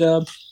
And,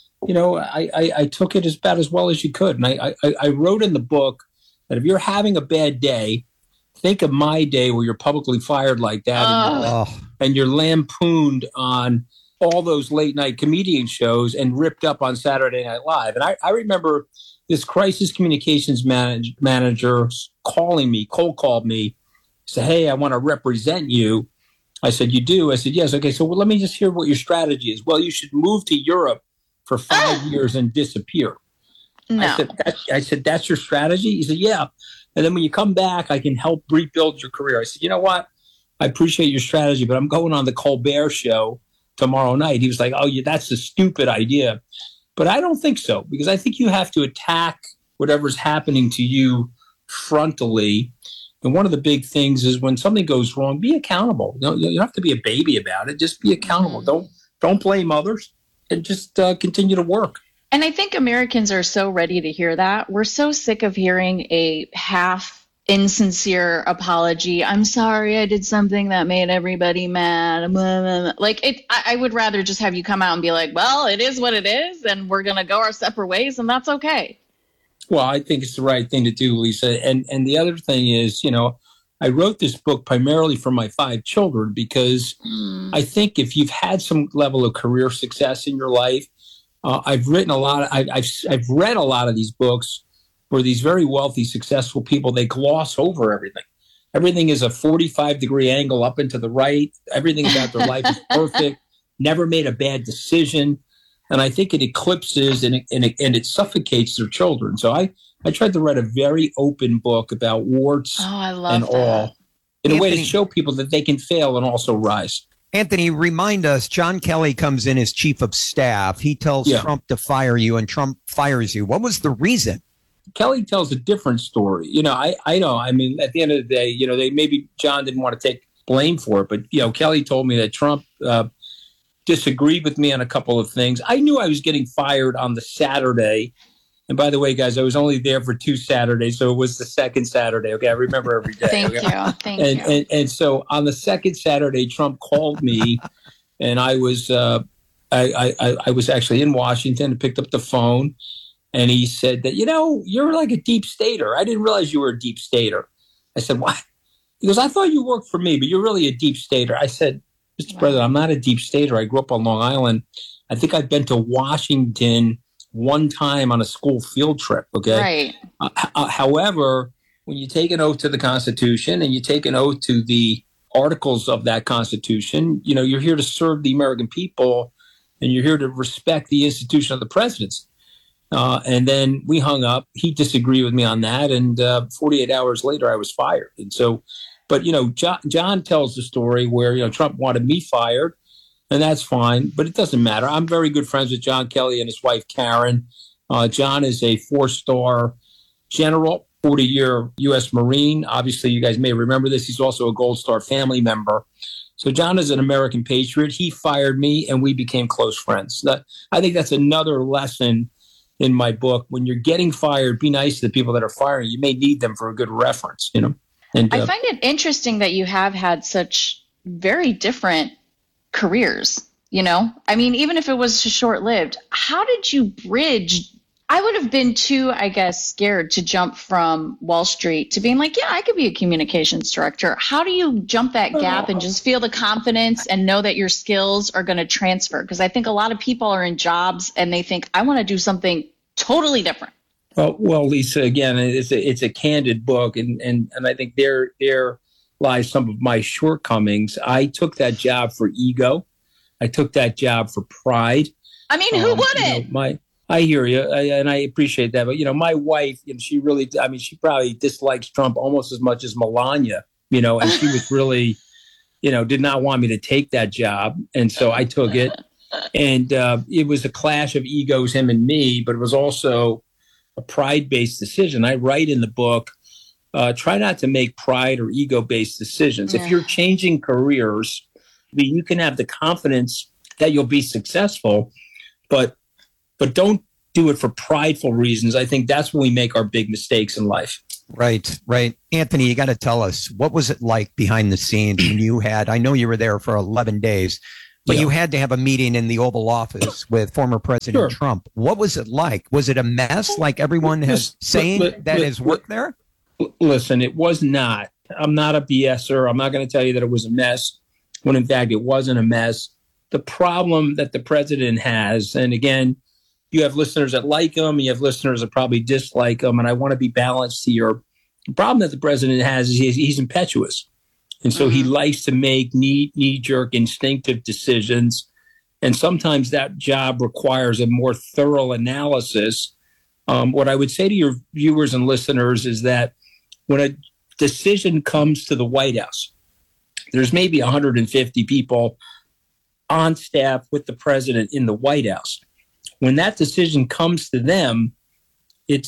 I took it about as well as you could. And I wrote in the book that if you're having a bad day, think of my day where you're publicly fired like that and you're lampooned on all those late night comedian shows and ripped up on Saturday Night Live. And I remember this crisis communications manager calling me, cold called me, said, "Hey, I want to represent you." I said, "You do?" I said, "Yes." "Okay, so let me just hear what your strategy is." "Well, you should move to Europe for 5 years and disappear." No. I said, "That's your strategy?" He said, "Yeah. And then when you come back, I can help rebuild your career." I said, "You know what? I appreciate your strategy, but I'm going on the Colbert Show tomorrow night." He was like, "Oh, yeah, that's a stupid idea." But I don't think so, because I think you have to attack whatever's happening to you frontally. And one of the big things is when something goes wrong, be accountable. You don't have to be a baby about it. Just be accountable. Don't blame others, and just continue to work. And I think Americans are so ready to hear that. We're so sick of hearing a half insincere apology. "I'm sorry, I did something that made everybody mad." Like I would rather just have you come out and be like, "Well, it is what it is, and we're going to go our separate ways, and that's okay." Well, I think it's the right thing to do, Lisa. And the other thing is, I wrote this book primarily for my 5 children because I think if you've had some level of career success in your life, I've written a lot. I've read a lot of these books where these very wealthy, successful people, they gloss over everything. Everything is a 45-degree angle up and to the right. Everything about their life is perfect. Never made a bad decision. And I think it eclipses and it suffocates their children. So I tried to write a very open book about warts and all in a way to show people that they can fail and also rise. Anthony, remind us, John Kelly comes in as chief of staff. He tells Trump to fire you, and Trump fires you. What was the reason? Kelly tells a different story. I know. I mean, at the end of the day, maybe John didn't want to take blame for it, but, Kelly told me that Trump disagreed with me on a couple of things. I knew I was getting fired on the Saturday. And by the way, guys, I was only there for 2 Saturdays, so it was the second Saturday. Okay, I remember every day. Thank you. And so on the second Saturday, Trump called me, and I was I was actually in Washington and picked up the phone, and he said that, you're like a deep stater. I didn't realize you were a deep stater. I said, "What?" He goes, "I thought you worked for me, but you're really a deep stater." I said, "Mr. President, I'm not a deep stater. I grew up on Long Island. I think I've been to Washington one time on a school field trip." Okay. Right. However, when you take an oath to the Constitution and you take an oath to the articles of that Constitution, you're here to serve the American people, and you're here to respect the institution of the presidency. And then we hung up. He disagreed with me on that. And 48 hours later, I was fired. And so, but, John tells the story where, Trump wanted me fired, and that's fine, but it doesn't matter. I'm very good friends with John Kelly and his wife, Karen. John is a 4-star general, 40-year U.S. Marine. Obviously, you guys may remember this. He's also a Gold Star family member. So John is an American patriot. He fired me, and we became close friends. I think that's another lesson in my book. When you're getting fired, be nice to the people that are firing. You may need them for a good reference, And I find it interesting that you have had such very different careers, I mean, even if it was short-lived, how did you bridge? I would have been too, I guess, scared to jump from Wall Street to being like, yeah, I could be a communications director. How do you jump that gap and just feel the confidence and know that your skills are going to transfer? Because I think a lot of people are in jobs and they think, I want to do something totally different. Well, Lisa, again, it's a candid book, and I think there lies some of my shortcomings. I took that job for ego. I took that job for pride. I mean, who wouldn't? I hear you, and I appreciate that. But, my wife, she really, she probably dislikes Trump almost as much as Melania, and she was really, did not want me to take that job. And so I took it. And it was a clash of egos, him and me, but it was also a pride-based decision. I write in the book, try not to make pride or ego-based decisions. Yeah. If you're changing careers, you can have the confidence that you'll be successful, but don't do it for prideful reasons. I think that's when we make our big mistakes in life. Right. Anthony, you got to tell us, what was it like behind the scenes when you had, I know you were there for 11 days, But you had to have a meeting in the Oval Office with former President Trump. What was it like? Was it a mess like everyone has saying that has worked there? Listen, it was not. I'm not a BSer. I'm not going to tell you that it was a mess when, in fact, it wasn't a mess. The problem that the president has, and again, you have listeners that like him, you have listeners that probably dislike him, and I want to be balanced here. The problem that the president has is he's impetuous. And so he likes to make knee-jerk, instinctive decisions. And sometimes that job requires a more thorough analysis. What I would say to your viewers and listeners is that when a decision comes to the White House, there's maybe 150 people on staff with the president in the White House. When that decision comes to them, it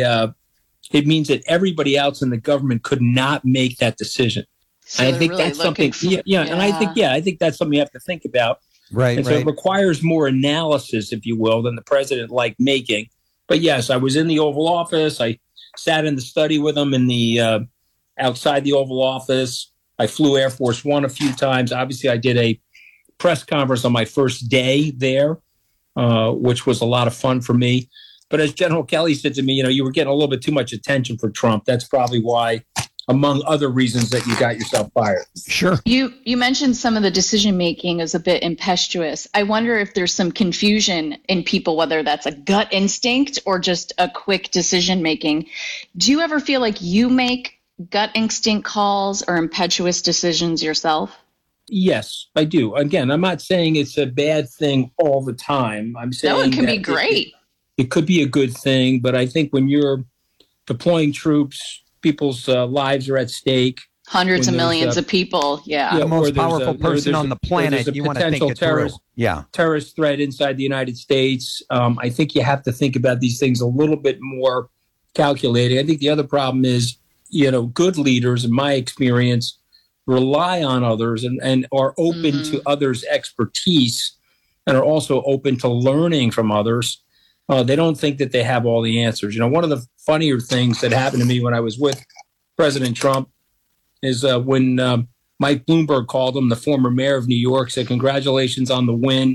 means that everybody else in the government could not make that decision. So and I think really that's something. And I think that's something you have to think about. Right. And so it requires more analysis, if you will, than the president liked making. But yes, I was in the Oval Office. I sat in the study with him in the outside the Oval Office. I flew Air Force One a few times. Obviously, I did a press conference on my first day there, which was a lot of fun for me. But as General Kelly said to me, you were getting a little bit too much attention for Trump. That's probably why, among other reasons, that you got yourself fired. Sure. You mentioned some of the decision making is a bit impetuous. I wonder if there's some confusion in people, whether that's a gut instinct or just a quick decision making. Do you ever feel like you make gut instinct calls or impetuous decisions yourself? Yes, I do. Again, I'm not saying it's a bad thing all the time. I'm saying no, it can be great. It could be a good thing, but I think when you're deploying troops, people's lives are at stake. Hundreds of millions of people. Yeah. The most powerful person on the planet. You want to think it through. Terrorist threat inside the United States. I think you have to think about these things a little bit more calculated. I think the other problem is, good leaders, in my experience, rely on others and are open to others' expertise and are also open to learning from others. They don't think that they have all the answers. One of the funnier things that happened to me when I was with President Trump is when Mike Bloomberg called him, the former mayor of New York, said, "Congratulations on the win.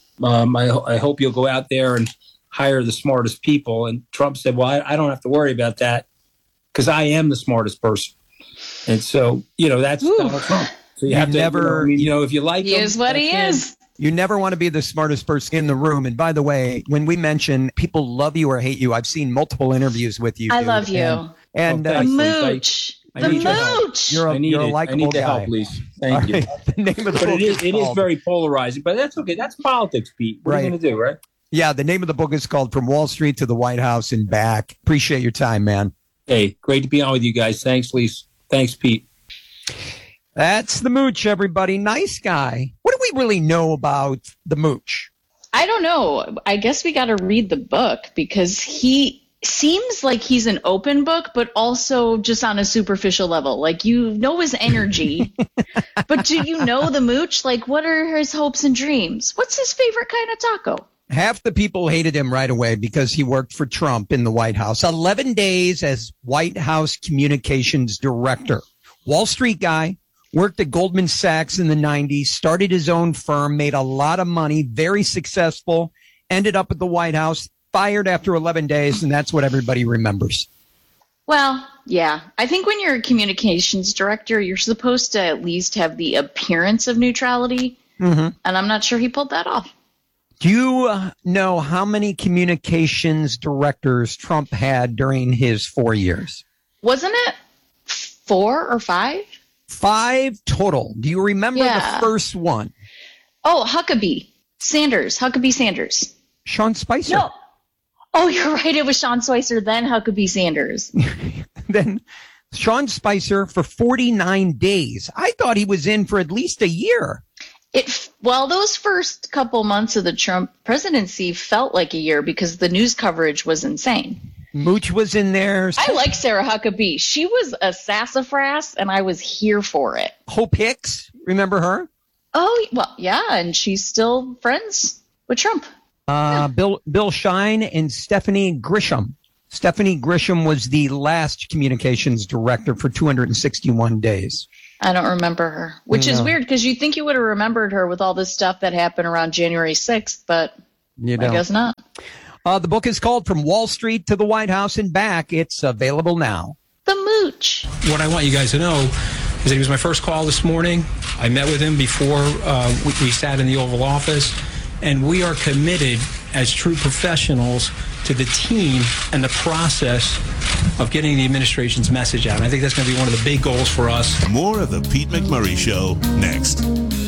I hope you'll go out there and hire the smartest people." And Trump said, "Well, I don't have to worry about that because I am the smartest person." And so, that's Donald Trump. So you have to never, if you like him, he is what he is. You never want to be the smartest person in the room. And by the way, when we mention people love you or hate you, I've seen multiple interviews with you. I love you. And the mooch. The mooch. You're a likable guy. Help, please. Thank you. The name of the book it is very polarizing, but that's okay. That's politics, Pete. What are you going to do, right? Yeah, the name of the book is called From Wall Street to the White House and Back. Appreciate your time, man. Hey, great to be on with you guys. Thanks, Lise. Thanks, Pete. That's the mooch, everybody. Nice guy. What do we really know about the mooch? I don't know. I guess we got to read the book because he seems like he's an open book, but also just on a superficial level. Like, his energy, but do you know the mooch? Like, what are his hopes and dreams? What's his favorite kind of taco? Half the people hated him right away because he worked for Trump in the White House. 11 days as White House communications director. Wall Street guy, worked at Goldman Sachs in the 90s, started his own firm, made a lot of money, very successful, ended up at the White House, fired after 11 days, and that's what everybody remembers. Well, yeah. I think when you're a communications director, you're supposed to at least have the appearance of neutrality, and I'm not sure he pulled that off. Do you know how many communications directors Trump had during his 4 years? Wasn't it 4 or 5? 5 total. Do you remember the first one? Oh, Huckabee Sanders. Sean Spicer. No. Oh, you're right. It was Sean Spicer, then Huckabee Sanders. Then Sean Spicer for 49 days. I thought he was in for at least a year. Those first couple months of the Trump presidency felt like a year because the news coverage was insane. Mooch was in there. I like Sarah Huckabee. She was a sassafras, and I was here for it. Hope Hicks, remember her? Oh, well, yeah, and she's still friends with Trump. Bill Shine and Stephanie Grisham. Stephanie Grisham was the last communications director for 261 days. I don't remember her, which is weird because you think you would have remembered her with all this stuff that happened around January 6th, but I guess not. The book is called From Wall Street to the White House and Back. It's available now. The Mooch. What I want you guys to know is that he was my first call this morning. I met with him before we sat in the Oval Office, and we are committed as true professionals to the team and the process of getting the administration's message out. And I think that's going to be one of the big goals for us. More of the Pete McMurray Show next.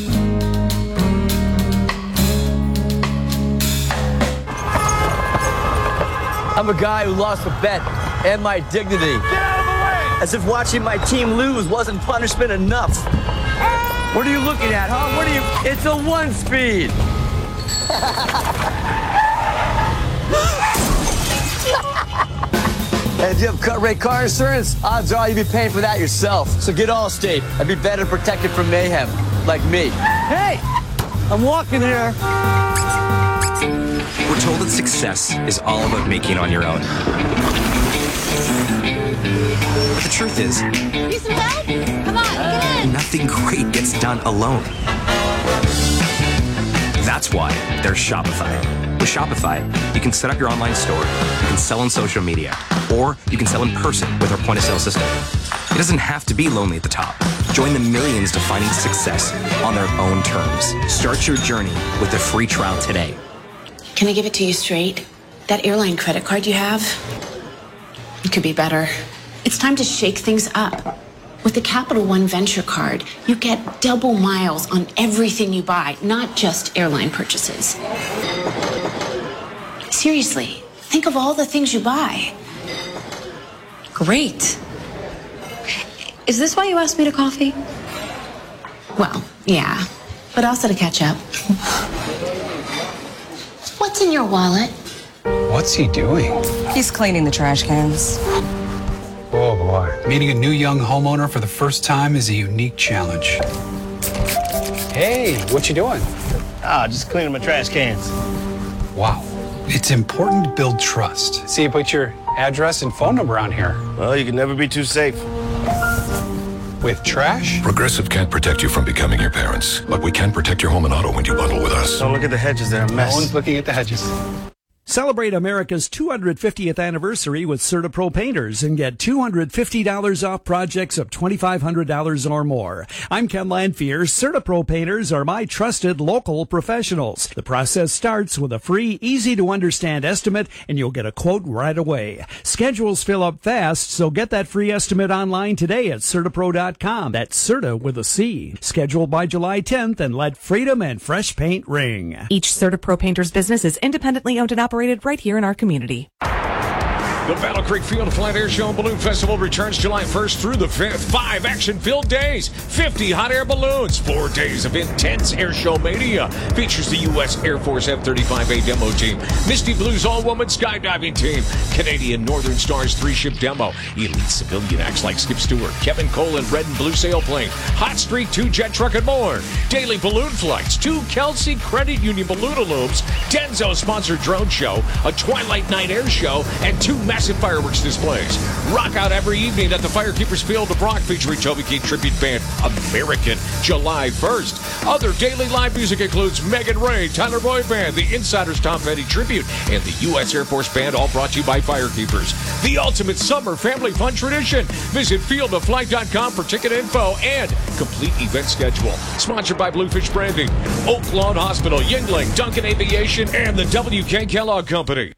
I'm a guy who lost a bet and my dignity. Get out of the way! As if watching my team lose wasn't punishment enough. What are you looking at, huh? It's a 1-speed. And if you have cut rate car insurance, odds are you'd be paying for that yourself. So get Allstate. I'd be better protected from mayhem, like me. Hey, I'm walking here. We're told that success is all about making it on your own. But the truth is, need some help? Come on, get in. nothing great gets done alone. That's why there's Shopify. With Shopify, you can set up your online store, you can sell on social media, or you can sell in person with our point-of-sale system. It doesn't have to be lonely at the top. Join the millions defining success on their own terms. Start your journey with a free trial today. Can I give it to you straight? That airline credit card you have, it could be better. It's time to shake things up. With the Capital One Venture Card, you get double miles on everything you buy, not just airline purchases. Seriously, think of all the things you buy. Great. Is this why you asked me to coffee? Well, yeah, but also to catch up. What's in your wallet? What's he doing? He's cleaning the trash cans. Oh boy. Meeting a new young homeowner for the first time is a unique challenge. Hey, what you doing? Just cleaning my trash cans. Wow. It's important to build trust. See, you put your address and phone number on here. Well, you can never be too safe. With trash? Progressive can't protect you from becoming your parents, but we can protect your home and auto when you bundle with us. Don't look at the hedges, they're a mess. No one's looking at the hedges. Celebrate America's 250th anniversary with CertaPro Painters and get $250 off projects of $2,500 or more. I'm Ken Lanfear. CertaPro Painters are my trusted local professionals. The process starts with a free, easy-to-understand estimate, and you'll get a quote right away. Schedules fill up fast, so get that free estimate online today at CertaPro.com. That's Certa with a C. Schedule by July 10th and let freedom and fresh paint ring. Each CertaPro Painters business is independently owned and operated right here in our community. The Battle Creek Field of Flight Air Show and Balloon Festival returns July 1st through the 5th. 5 action-filled days, 50 hot air balloons, 4 days of intense air show mania. Features the U.S. Air Force F-35A demo team, Misty Blues all-woman skydiving team, Canadian Northern Stars 3-ship demo, elite civilian acts like Skip Stewart, Kevin Cole and Red and Blue Sailplane, Hot Streak 2 jet truck and more, daily balloon flights, 2 Kelsey Credit Union balloonalooms, Denso-sponsored drone show, a Twilight Night air show, and 2 massive fireworks displays. Rock out every evening at the Firekeepers Field of Brock featuring Toby Keith Tribute Band American July 1st. Other daily live music includes Megan Ray, Tyler Boyd Band, the Insiders Tom Petty Tribute, and the U.S. Air Force Band, all brought to you by Firekeepers. The ultimate summer family fun tradition. Visit fieldofflight.com for ticket info and complete event schedule. Sponsored by Bluefish Branding, Oak Lawn Hospital, Yingling, Duncan Aviation, and the W.K. Kellogg Company.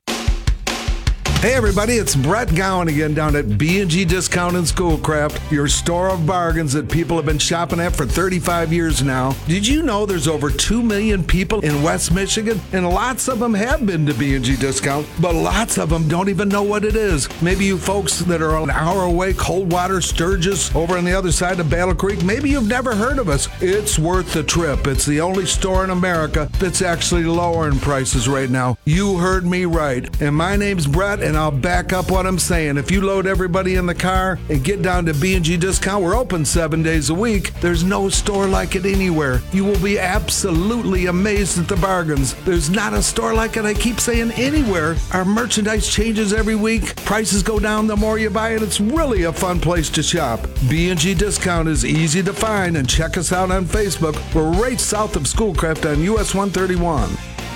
Hey everybody, it's Brett Gowan again down at B&G Discount and Schoolcraft, your store of bargains that people have been shopping at for 35 years now. Did you know there's over 2 million people in West Michigan? And lots of them have been to B&G Discount, but lots of them don't even know what it is. Maybe you folks that are an hour away, Coldwater, Sturgis, over on the other side of Battle Creek, maybe you've never heard of us. It's worth the trip. It's the only store in America that's actually lowering prices right now. You heard me right. And my name's Brett, and I'll back up what I'm saying. If you load everybody in the car and get down to B&G Discount, we're open 7 days a week. There's no store like it anywhere. You will be absolutely amazed at the bargains. There's not a store like it, I keep saying, anywhere. Our merchandise changes every week. Prices go down the more you buy it. It's really a fun place to shop. B&G Discount is easy to find, and check us out on Facebook. We're right south of Schoolcraft on US 131.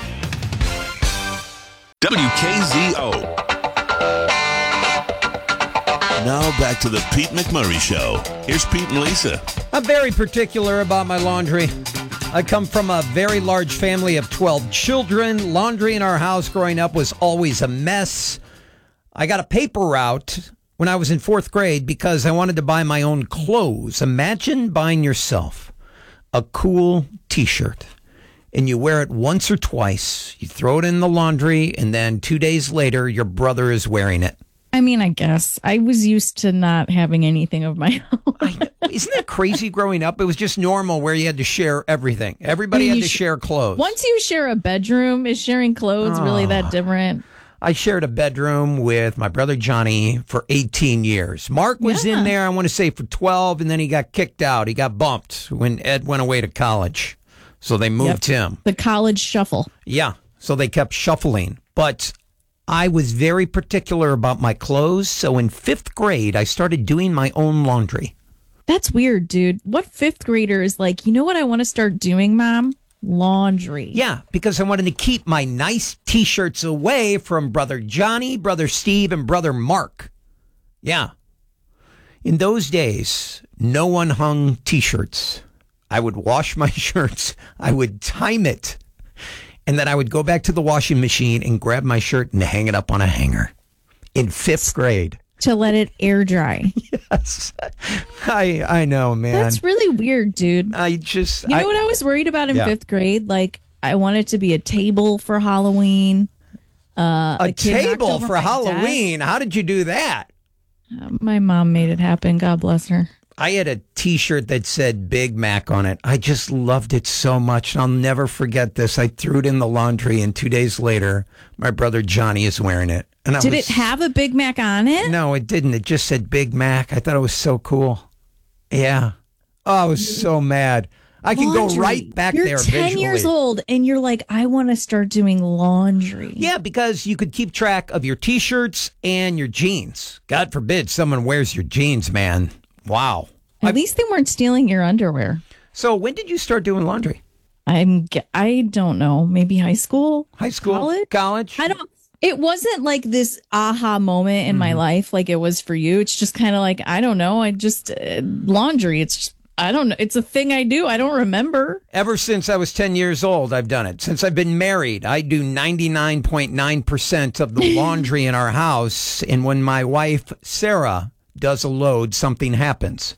WKZO. Now back to the Pete McMurray Show. Here's Pete and Lisa. I'm very particular about my laundry. I come from a very large family of 12 children. Laundry in our house growing up was always a mess. I got a paper route when I was in 4th grade because I wanted to buy my own clothes. Imagine buying yourself a cool T-shirt and you wear it once or twice. You throw it in the laundry and then 2 days later, your brother is wearing it. I mean, I guess I was used to not having anything of my own. Isn't that crazy growing up? It was just normal where you had to share everything. Everybody had to share clothes. Once you share a bedroom, is sharing clothes really that different? I shared a bedroom with my brother Johnny for 18 years. Mark was in there, I want to say, for 12, and then he got kicked out. He got bumped when Ed went away to college. So they moved him. The college shuffle. Yeah. So they kept shuffling. But I was very particular about my clothes. So in 5th grade, I started doing my own laundry. That's weird, dude. What 5th grader is like, you know what I want to start doing, Mom? Laundry. Yeah, because I wanted to keep my nice T-shirts away from Brother Johnny, Brother Steve, and Brother Mark. Yeah. In those days, no one hung T-shirts. I would wash my shirts. I would time it. And then I would go back to the washing machine and grab my shirt and hang it up on a hanger. In 5th grade. To let it air dry. Yes. I know, man. That's really weird, dude. You know what I was worried about in 5th grade? Like, I wanted to be a table for Halloween. A table for Halloween? How did you do that? My mom made it happen. God bless her. I had a T-shirt that said Big Mac on it. I just loved it so much. I'll never forget this. I threw it in the laundry, and 2 days later, my brother Johnny is wearing it. And Did it have a Big Mac on it? No, it didn't. It just said Big Mac. I thought it was so cool. Yeah. Oh, I was so mad. I can go right back there visually. You're 10 years old, and you're like, I want to start doing laundry. Yeah, because you could keep track of your T-shirts and your jeans. God forbid someone wears your jeans, man. Wow. At least they weren't stealing your underwear. So when did you start doing laundry? I don't know. Maybe high school? High school? College? I don't. It wasn't like this aha moment in my life like it was for you. It's just kind of like, I don't know. I just, laundry. It's just, I don't know. It's a thing I do. I don't remember. Ever since I was 10 years old, I've done it. Since I've been married, I do 99.9% of the laundry in our house. And when my wife, Sarah, does a load, something happens.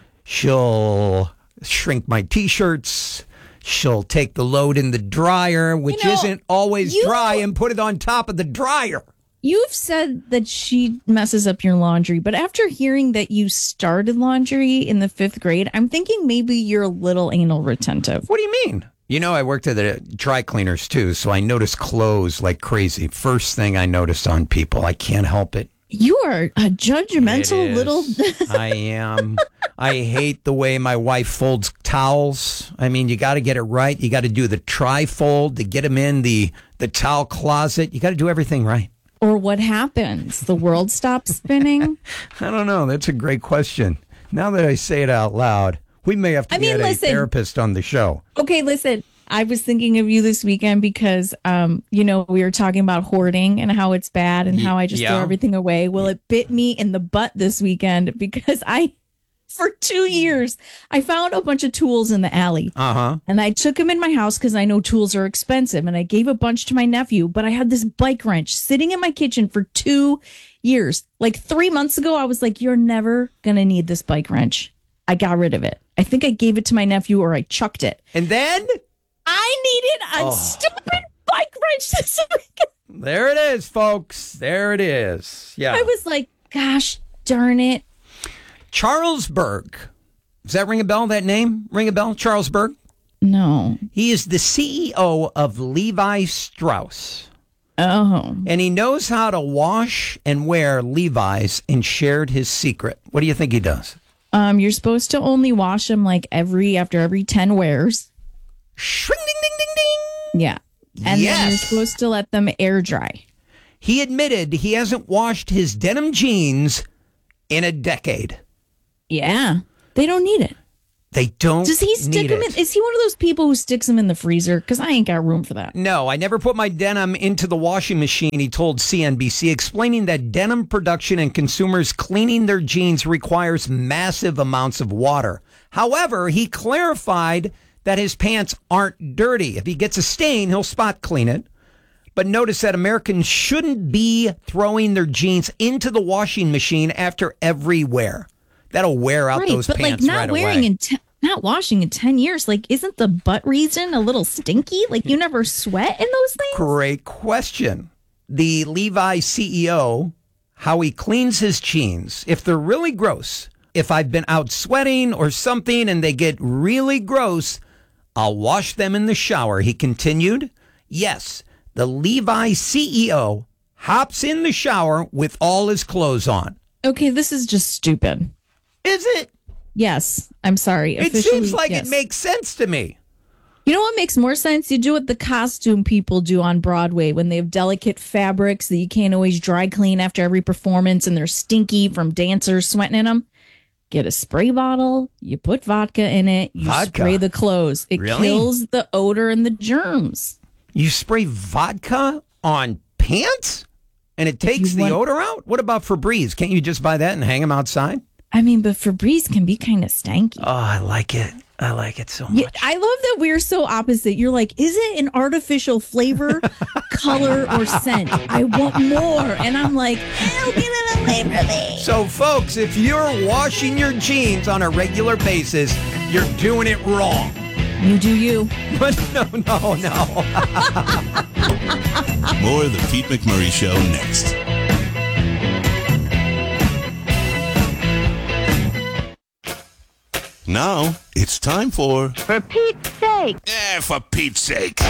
She'll shrink my T-shirts. She'll take the load in the dryer, which isn't always dry, and put it on top of the dryer. You've said that she messes up your laundry, but after hearing that you started laundry in the 5th grade, I'm thinking maybe you're a little anal retentive. What do you mean? You know, I worked at the dry cleaners, too, so I notice clothes like crazy. First thing I noticed on people. I can't help it. You are a judgmental little... I am. I hate the way my wife folds towels. I mean, you got to get it right. You got to do the tri-fold to get them in the towel closet. You got to do everything right. Or what happens? The world stops spinning? I don't know. That's a great question. Now that I say it out loud, we may have to get a therapist on the show. Okay, listen. I was thinking of you this weekend because, we were talking about hoarding and how it's bad and how I just throw everything away. Well, it bit me in the butt this weekend because for 2 years, I found a bunch of tools in the alley. And I took them in my house because I know tools are expensive. And I gave a bunch to my nephew. But I had this bike wrench sitting in my kitchen for 2 years. Like 3 months ago, I was like, you're never going to need this bike wrench. I got rid of it. I think I gave it to my nephew or I chucked it. And then? I needed a stupid bike wrench this weekend. There it is, folks. There it is. Yeah. I was like, gosh darn it. Charles Berg. Does that ring a bell, that name? Ring a bell? Charles Berg? No. He is the CEO of Levi Strauss. Oh. And he knows how to wash and wear Levi's and shared his secret. What do you think he does? You're supposed to only wash them like after every 10 wears. Shring, ding, ding, ding, ding. Yeah. And then you're supposed to let them air dry. He admitted he hasn't washed his denim jeans in a decade. Yeah. They don't need it. They don't. Does he stick them in? Is he one of those people who sticks them in the freezer? Because I ain't got room for that. No, I never put my denim into the washing machine, he told CNBC, explaining that denim production and consumers cleaning their jeans requires massive amounts of water. However, he clarified that his pants aren't dirty. If he gets a stain, he'll spot clean it. But notice that Americans shouldn't be throwing their jeans into the washing machine after every wear. That'll wear out those pants right away. Not washing in 10 years. Like, isn't the butt region a little stinky? Like, you never sweat in those things? Great question. The Levi CEO, how he cleans his jeans, if they're really gross, if I've been out sweating or something and they get really gross, I'll wash them in the shower. He continued. Yes, the Levi CEO hops in the shower with all his clothes on. Okay, this is just stupid. Is it? Yes. I'm sorry. It seems like it makes sense to me. You know what makes more sense? You do what the costume people do on Broadway when they have delicate fabrics that you can't always dry clean after every performance and they're stinky from dancers sweating in them. Get a spray bottle, you put vodka in it, you spray the clothes. It kills the odor and the germs. You spray vodka on pants and it takes the odor out? What about Febreze? Can't you just buy that and hang them outside? I mean, but Febreze can be kind of stanky. Oh, I like it. I like it so much. Yeah, I love that we're so opposite. You're like, is it an artificial flavor, color, or scent? I want more. And I'm like, I'll get it away from me. So, folks, if you're washing your jeans on a regular basis, you're doing it wrong. You do you. But no. More of the Pete McMurray Show next. Now, it's time for Pete's sake. For Pete's sake.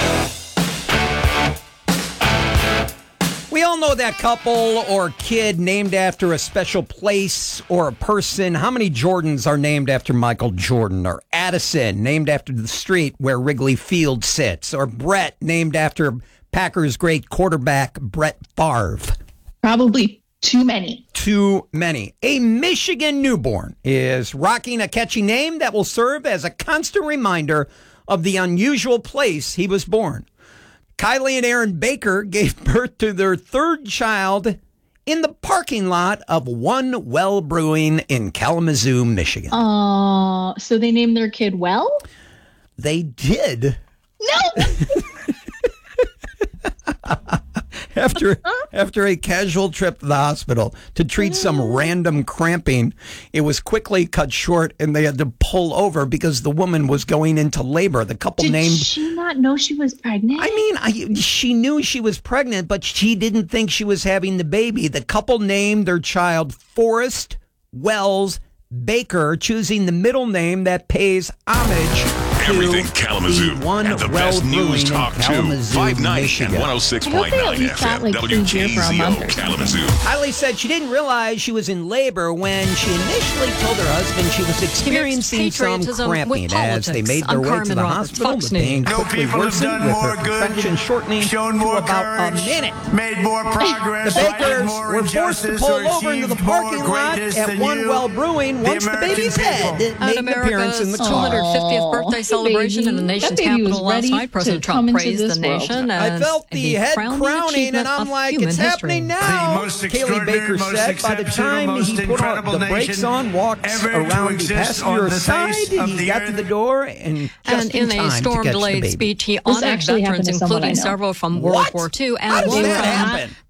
We all know that couple or kid named after a special place or a person. How many Jordans are named after Michael Jordan? Or Addison, named after the street where Wrigley Field sits? Or Brett, named after Packers' great quarterback, Brett Favre? Probably too many. Too many. A Michigan newborn is rocking a catchy name that will serve as a constant reminder of the unusual place he was born. Kylie and Aaron Baker gave birth to their third child in the parking lot of One Well Brewing in Kalamazoo, Michigan. So they named their kid Well? They did. No! After a casual trip to the hospital to treat some random cramping, it was quickly cut short and they had to pull over because the woman was going into labor. The couple Did she not know she was pregnant? I mean, she knew she was pregnant, but she didn't think she was having the baby. The couple named their child Forrest Wells Baker, choosing the middle name that pays homage Everything Kalamazoo and the best news talk too. 590 and 106.9 FM WKZO Kalamazoo. Kylie said she didn't realize she was in labor when she initially told her husband she was experiencing some cramping. As they made their way to the hospital, the pain quickly worsened with her contraction shortening to about a minute. Made more progress. The Bakers were forced to pull over into the parking lot at One Well Brewing once the baby's head made an appearance in the car. 250th birthday celebration in the nation's capital last night. President Trump praised the nation. I felt the head crowning, and I'm like, it's happening now. Kaylee Baker said by the time he put the brakes on, walked around the passenger side, he got to the door, and just in a storm-delayed speech, he honored veterans, including several from World War II and one from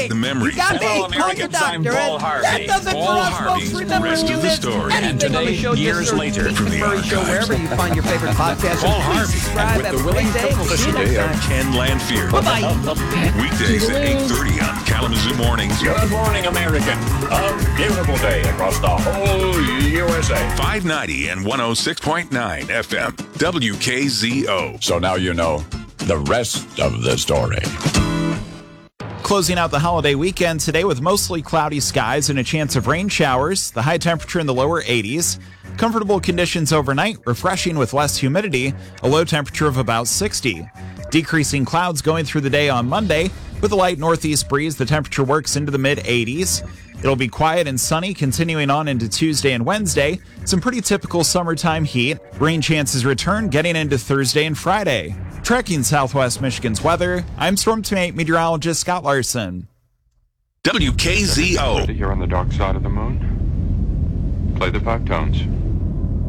jog the memory. You got Hello, me. Call your Americans, I'm doctor. Paul Harvey. That doesn't Paul for us Harvey. folks. Remember, Rest you of the miss story. anything And on the today, show, years just later, search from the the Murray Show, archives. wherever you find your favorite podcast. Paul And please Harvey. subscribe. And with Have the a willing great day. We'll see you Today next are time. Ken Landfear. Bye-bye. Weekdays at 8:30 on Kalamazoo Mornings. Good morning, American. A beautiful day across the whole USA. 590 and 106.9 FM. WKZO. So now you know the rest of the story. Closing out the holiday weekend today with mostly cloudy skies and a chance of rain showers. The high temperature in the lower 80s. Comfortable conditions overnight, refreshing with less humidity, a low temperature of about 60. Decreasing clouds going through the day on Monday. With a light northeast breeze, the temperature works into the mid-80s. It'll be quiet and sunny continuing on into Tuesday and Wednesday. Some pretty typical summertime heat. Rain chances return getting into Thursday and Friday. Tracking Southwest Michigan's weather, I'm Storm Team meteorologist Scott Larson. WKZO. You're on the dark side of the moon. Play the 5 tones.